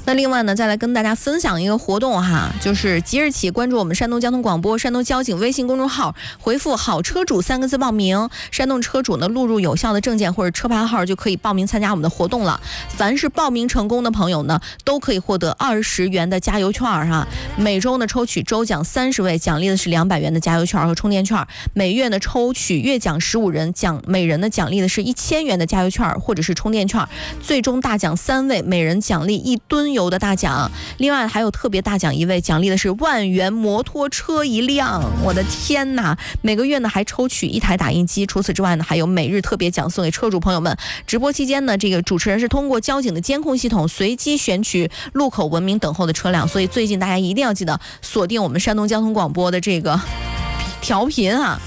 那另外呢，再来跟大家分享一个活动哈，就是即日起关注我们山东交通广播、山东交警微信公众号，回复好车主3个字报名。山东车主呢录入有效的证件或者车牌号，就可以报名参加我们的活动了。凡是报名成功的朋友呢，都可以获得20元的加油券哈。每周呢抽取周奖30位，奖励的是200元的加油券和充电券。每月呢抽取月奖15人，每人呢奖励的是1000元的加油券或者是充电券。最终大奖3位，每人奖励1吨油的大奖。另外还有特别大奖1位，奖励的是万元摩托车1辆。我的天哪！每个月呢还抽取1台打印机。除此之外呢，还有每日特别奖送给车主朋友们。直播期间呢，这个主持人是通过交警的监控系统随机选取路口文明等候的车辆，所以最近大家一定要记得锁定我们山东交通广播的这个调频啊。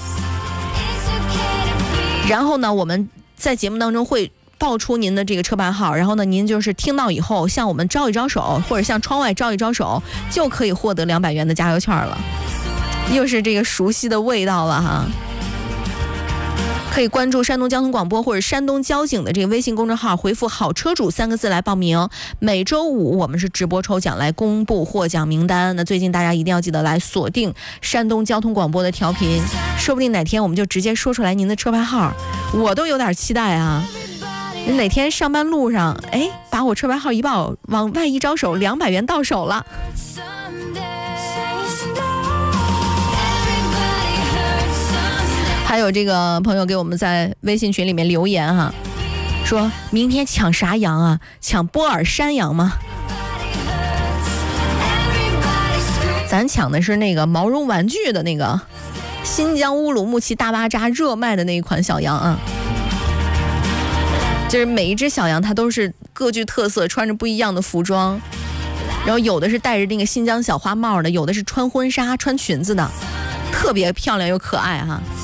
然后呢，我们在节目当中会报出您的这个车牌号，然后呢，您就是听到以后向我们招一招手，或者向窗外招一招手，就可以获得200元的加油券了。又是这个熟悉的味道了哈。可以关注山东交通广播或者山东交警的这个微信公众号，回复好车主3个字来报名。每周5我们是直播抽奖来公布获奖名单。那最近大家一定要记得来锁定山东交通广播的调频，说不定哪天我们就直接说出来您的车牌号，我都有点期待啊。哪天上班路上，把我车牌号一报，往外一招手，200元到手了。还有这个朋友给我们在微信群里面留言哈，说明天抢啥羊啊？抢波尔山羊吗？咱抢的是那个毛绒玩具的那个新疆乌鲁木齐大巴扎热卖的那一款小羊啊。就是每一只小羊它都是各具特色，穿着不一样的服装，然后有的是戴着那个新疆小花帽的，有的是穿婚纱穿裙子的，特别漂亮又可爱哈。